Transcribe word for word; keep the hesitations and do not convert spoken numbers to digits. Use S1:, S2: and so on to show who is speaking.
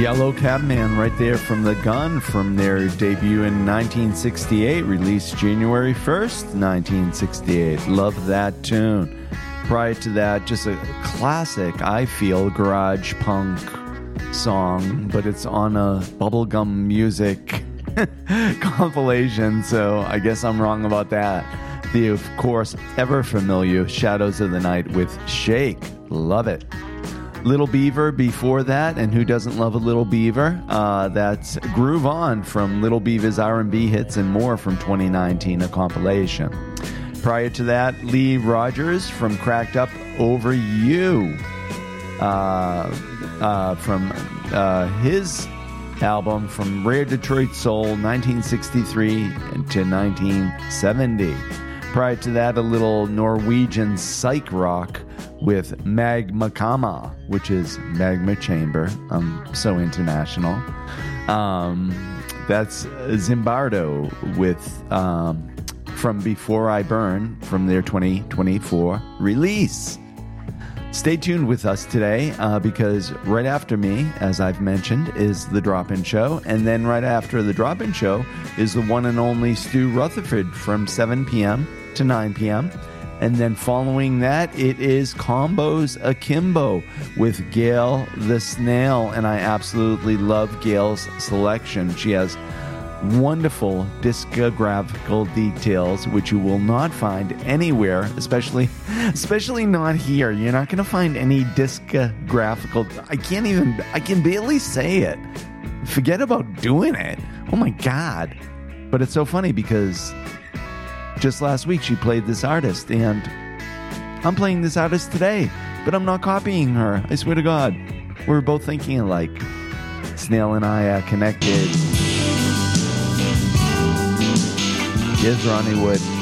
S1: Yellow Cab Man right there from The Gun from their debut in nineteen sixty-eight, released January first, nineteen sixty-eight. Love that tune. Prior to that, just a classic, I feel, garage punk song, but it's on a bubblegum music compilation, so I guess I'm wrong about that. The, of course, ever familiar Shadows of the Night with Shake. Love it. Little Beaver before that, and who doesn't love a Little Beaver? Uh, that's Groove On from Little Beaver's R and B Hits and More from twenty nineteen, a compilation. Prior to that, Lee Rogers from Cracked Up Over You, uh, uh, from uh, his album from Rare Detroit Soul, nineteen sixty-three to nineteen seventy. Prior to that, a little Norwegian psych rock with Magma Kama, which is Magma Chamber. I'm so international. Um, that's Zimbardo with um, From Before I Burn from their twenty twenty-four release. Stay tuned with us today uh, because right after me, as I've mentioned, is the Drop-In Show. And then right after the Drop-In Show is the one and only Stu Rutherford from seven p.m. to nine p.m. And then following that, it is Combos Akimbo with Gail the Snail. And I absolutely love Gail's selection. She has wonderful discographical details, which you will not find anywhere, especially especially not here. You're not going to find any discographical. I can't even, I can barely say it. Forget about doing it. Oh my God. But it's so funny because just last week she played this artist, and I'm playing this artist today, but I'm not copying her. I swear to God. We're both thinking alike. Snail and I are connected. Here's Ronnie Wood.